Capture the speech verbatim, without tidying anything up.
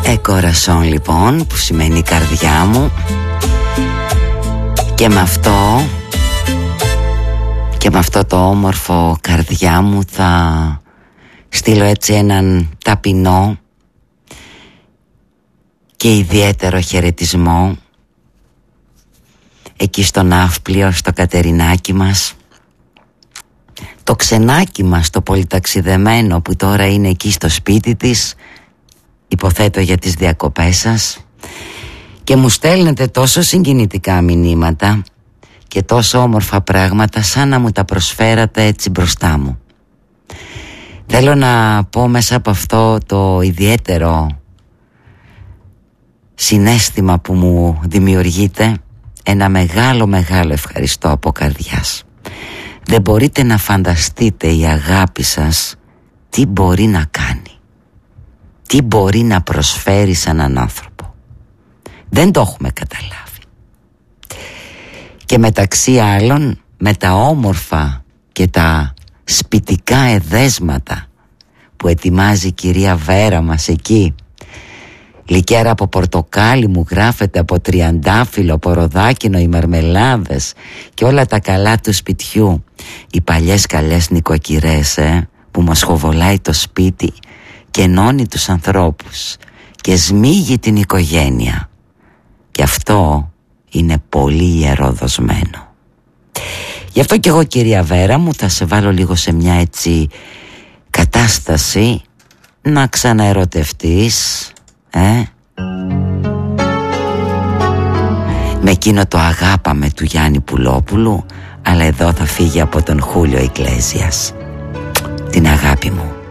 Κορασόν λοιπόν, που σημαίνει καρδιά μου. Και με αυτό Και με αυτό το όμορφο καρδιά μου θα στείλω έτσι έναν ταπεινό και ιδιαίτερο χαιρετισμό εκεί στο Ναύπλιο, στο Κατερινάκι μας, το ξενάκι μας το πολυταξιδεμένο που τώρα είναι εκεί στο σπίτι της, υποθέτω για τις διακοπές σας, και μου στέλνετε τόσο συγκινητικά μηνύματα και τόσο όμορφα πράγματα, σαν να μου τα προσφέρατε έτσι μπροστά μου. Θέλω να πω μέσα από αυτό το ιδιαίτερο συναίσθημα που μου δημιουργείτε ένα μεγάλο μεγάλο ευχαριστώ από καρδιάς. Δεν μπορείτε να φανταστείτε η αγάπη σας τι μπορεί να κάνει, τι μπορεί να προσφέρει σε έναν άνθρωπο. Δεν το έχουμε καταλάβει. Και μεταξύ άλλων, με τα όμορφα και τα σπιτικά εδέσματα που ετοιμάζει η κυρία Βέρα μας εκεί, λικέρα από πορτοκάλι μου γράφεται, από τριαντάφυλλο, από ροδάκινο, οι μαρμελάδες και όλα τα καλά του σπιτιού, οι παλιές καλές νοικοκυρές ε, που μας χοβολάει το σπίτι και ενώνει τους ανθρώπους και σμίγει την οικογένεια. Και αυτό είναι πολύ ιεροδοσμένο. Γι' αυτό και εγώ, κυρία Βέρα μου, θα σε βάλω λίγο σε μια έτσι κατάσταση να ξαναερωτευτείς ε? με εκείνο το αγάπαμε του Γιάννη Πουλόπουλου, αλλά εδώ θα φύγει από τον Χούλιο Ιγκλέσιας. Την αγάπη μου.